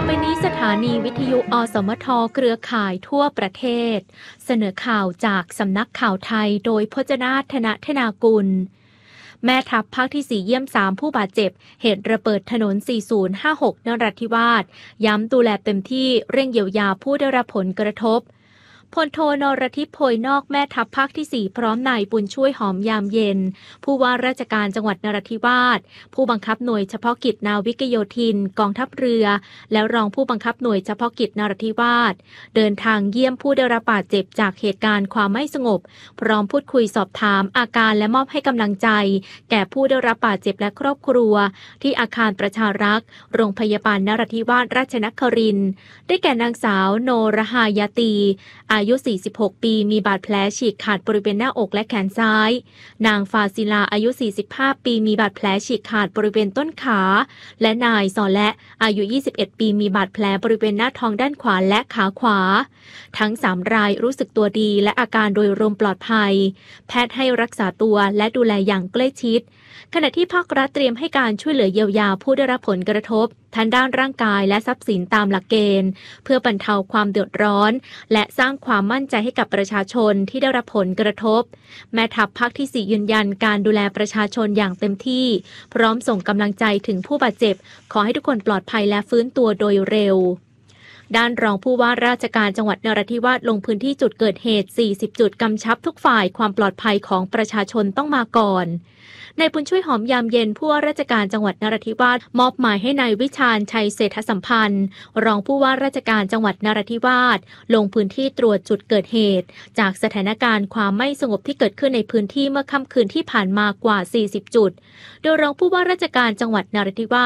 ไปนี้สถานีวิทยุอสมทเครือข่ายทั่วประเทศเสนอข่าวจากสำนักข่าวไทยโดยพจนาถ ธนธนากุลแม่ทัพภาคที่4เยี่ยม3ผู้บาดเจ็บเหตุระเบิดถนน4056นราธิวาสย้ำดูแลเต็มที่เร่งเยียวยาผู้ได้รับผลกระทบพลโทนรทิพย์โพยนอกแม่ทัพภาคที่4พร้อมนายบุญช่วยหอมยามเย็นผู้ว่าราชการจังหวัดนราธิวาสผู้บังคับหน่วยเฉพาะกิจนาวิกโยธินกองทัพเรือและรองผู้บังคับหน่วยเฉพาะกิจนราธิวาสเดินทางเยี่ยมผู้ได้รับบาดเจ็บจากเหตุการณ์ความไม่สงบพร้อมพูดคุยสอบถามอาการและมอบให้กำลังใจแก่ผู้ได้รับบาดเจ็บและครอบครัวที่อาคารประชารักษ์โรงพยาบาลนราธิวาสราชนครินทร์ได้แก่นางสาวโนรหายาตีอายุ46ปีมีบาดแผลฉีกขาดบริเวณหน้าอกและแขนซ้ายนางฟาซิลาอายุ45ปีมีบาดแผลฉีกขาดบริเวณต้นขาและนายซอและอายุ21ปีมีบาดแผลบริเวณหน้าท้องด้านขวาและขาขวาทั้ง3รายรู้สึกตัวดีและอาการโดยรวมปลอดภัยแพทย์ให้รักษาตัวและดูแลอย่างใกล้ชิดขณะที่ภาครัฐเตรียมให้การช่วยเหลือเยียวยาผู้ได้รับผลกระทบทั้งด้านร่างกายและทรัพย์สินตามหลักเกณฑ์เพื่อบรรเทาความเดือดร้อนและสร้างความมั่นใจให้กับประชาชนที่ได้รับผลกระทบแม่ทัพภาคที่4ยืนยันการดูแลประชาชนอย่างเต็มที่พร้อมส่งกำลังใจถึงผู้บาดเจ็บขอให้ทุกคนปลอดภัยและฟื้นตัวโดยเร็วด้านรองผู้ว่าราชการจังหวัดนราธิวาสลงพื้นที่จุดเกิดเหตุ40จุดกำชับทุกฝ่ายความปลอดภัยของประชาชนต้องมาก่อนนายบุญช่วยหอมยามเย็นผู้ว่าราชการจังหวัดนราธิวาสมอบหมายให้นายวิชาญชัยเศรษฐสัมพันธ์รองผู้ว่าราชการจังหวัดนราธิวาสลงพื้นที่ตรวจจุดเกิดเหตุจากสถานการณ์ความไม่สงบที่เกิดขึ้นในพื้นที่เมื่อค่ำคืนที่ผ่านมากว่า40จุดโดยรองผู้ว่าราชการจังหวัดนราธิวา